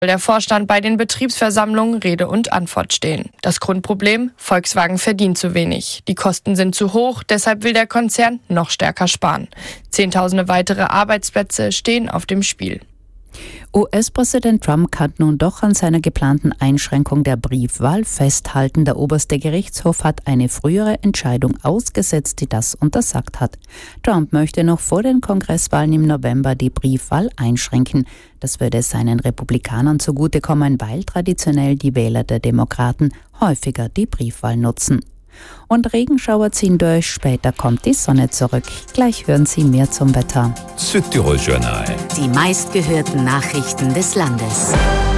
Der Vorstand bei den Betriebsversammlungen Rede und Antwort stehen. Das Grundproblem: Volkswagen verdient zu wenig. Die Kosten sind zu hoch, deshalb will der Konzern noch stärker sparen. Zehntausende weitere Arbeitsplätze stehen auf dem Spiel. US-Präsident Trump kann nun doch an seiner geplanten Einschränkung der Briefwahl festhalten. Der oberste Gerichtshof hat eine frühere Entscheidung ausgesetzt, die das untersagt hat. Trump möchte noch vor den Kongresswahlen im November die Briefwahl einschränken. Das würde seinen Republikanern zugutekommen, weil traditionell die Wähler der Demokraten häufiger die Briefwahl nutzen. Und Regenschauer ziehen durch, später kommt die Sonne zurück. Gleich hören Sie mehr zum Wetter. Südtirol Journal. Die meistgehörten Nachrichten des Landes.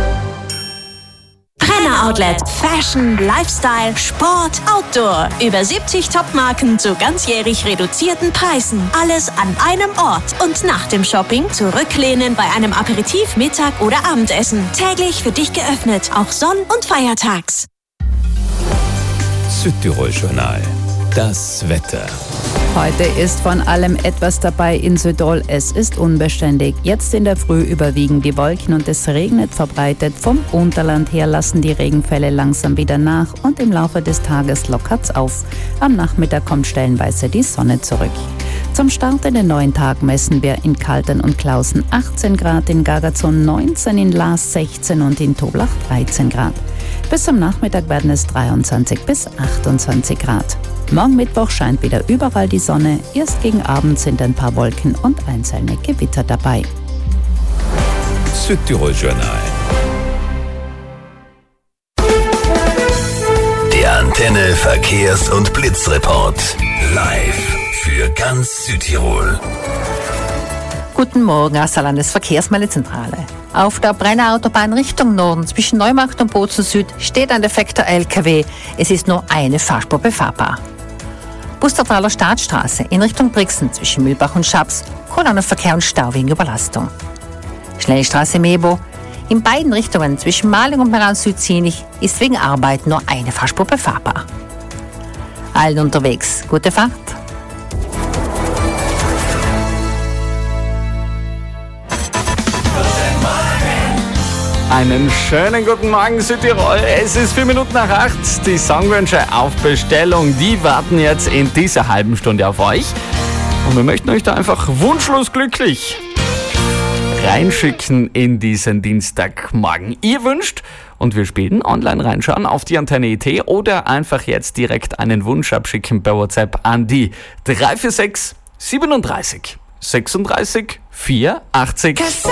Brenner Outlet. Fashion, Lifestyle, Sport, Outdoor. Über 70 Top-Marken zu ganzjährig reduzierten Preisen. Alles an einem Ort. Und nach dem Shopping zurücklehnen bei einem Aperitif, Mittag oder Abendessen. Täglich für dich geöffnet, auch sonn- und feiertags. Südtirol Journal. Das Wetter. Heute ist von allem etwas dabei in Südtirol. Es ist unbeständig. Jetzt in der Früh überwiegen die Wolken und es regnet verbreitet. Vom Unterland her lassen die Regenfälle langsam wieder nach und im Laufe des Tages lockert's auf. Am Nachmittag kommt stellenweise die Sonne zurück. Zum Start in den neuen Tag messen wir in Kaltern und Klausen 18 Grad, in Gagazon 19, in Laas 16 und in Toblach 13 Grad. Bis zum Nachmittag werden es 23 bis 28 Grad. Morgen Mittwoch scheint wieder überall die Sonne. Erst gegen Abend sind ein paar Wolken und einzelne Gewitter dabei. Südtirol Journal. Der Antenne Verkehrs- und Blitzreport. Live für ganz Südtirol. Guten Morgen aus der Landesverkehrsmeldezentrale. Auf der Brenner Autobahn Richtung Norden zwischen Neumarkt und Bozen Süd steht ein defekter LKW. Es ist nur eine Fahrspur befahrbar. Bustertaler Staatsstraße in Richtung Brixen zwischen Mühlbach und Schaps. Kolonnenverkehr und Stau wegen Überlastung. Schnellstraße Mebo. In beiden Richtungen zwischen Maling und Meran Süd-Zienich ist wegen Arbeit nur eine Fahrspur befahrbar. Allen unterwegs, gute Fahrt. Einen schönen guten Morgen Südtirol. Es ist 4 Minuten nach 8. Die Songwünsche auf Bestellung, die warten jetzt in dieser halben Stunde auf euch. Und wir möchten euch da einfach wunschlos glücklich reinschicken in diesen Dienstagmorgen. Ihr wünscht und wir spielen, online reinschauen auf die Antenne.at oder einfach jetzt direkt einen Wunsch abschicken per WhatsApp an die 346 37 36 84.